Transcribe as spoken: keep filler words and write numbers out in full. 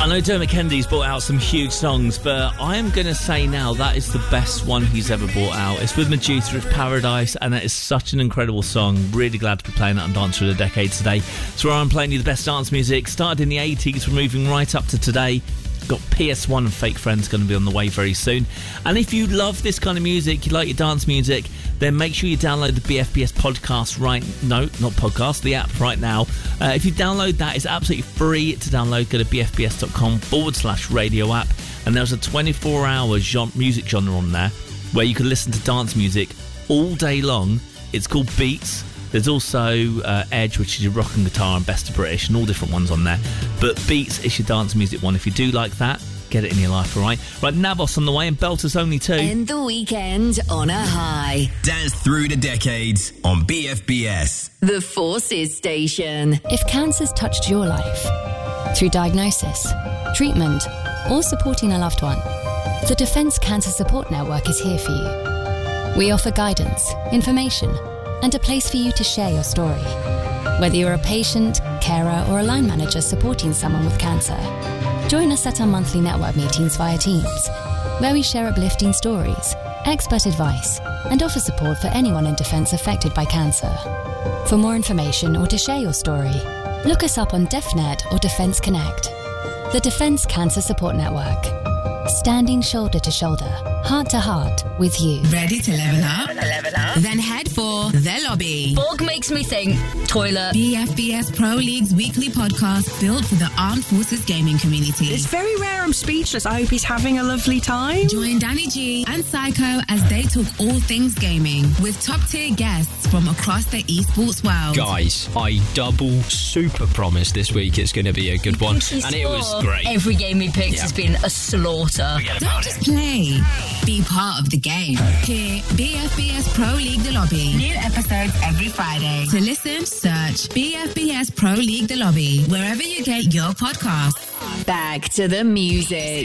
I know Dermot Kennedy's brought out some huge songs, but I am going to say now that is the best one he's ever brought out. It's with Medusa, it's Paradise, and it is such an incredible song. Really glad to be playing that on Dance Through the Decades today. So where I'm playing you the best dance music. Started in the eighties, we're moving right up to today. Got P S one and Fake Friends going to be on the way very soon. And if you love this kind of music, you like your dance music, then make sure you download the B F B S podcast right... No, not podcast, the app right now. Uh, if you download that, it's absolutely free to download. Go to bfbs.com forward slash radio app. And there's a twenty-four hour genre, music genre on there where you can listen to dance music all day long. It's called Beats. There's also uh, Edge, which is your rock and guitar, and Best of British, and all different ones on there. But Beats is your dance music one. If you do like that, get it in your life, all right? Right, Navos on the way, and Belters only too. End the weekend on a high. Dance Through the Decades on B F B S. The Forces Station. If cancer's touched your life, through diagnosis, treatment, or supporting a loved one, the Defence Cancer Support Network is here for you. We offer guidance, information, and a place for you to share your story. Whether you're a patient, carer, or a line manager supporting someone with cancer, join us at our monthly network meetings via Teams, where we share uplifting stories, expert advice, and offer support for anyone in Defence affected by cancer. For more information or to share your story, look us up on DefNet or Defence Connect. The Defence Cancer Support Network. Standing shoulder to shoulder, heart to heart with you. Ready to level up? Level up. Then head for The Lobby. Borg makes me think. Toilet. B F B S Pro League's weekly podcast built for the Armed Forces gaming community. It's very rare I'm speechless. I hope he's having a lovely time. Join Danny G and Psycho as they talk all things gaming with top-tier guests from across the esports world. Guys, I double super promise this week it's going to be a good one. And it was great. Every game we picked yeah. has been a slaughter. Don't just play. Be part of the game. Hear B F B S Pro League The Lobby. New episodes every Friday. To listen, search B F B S Pro League The Lobby wherever you get your podcasts. Back to the music.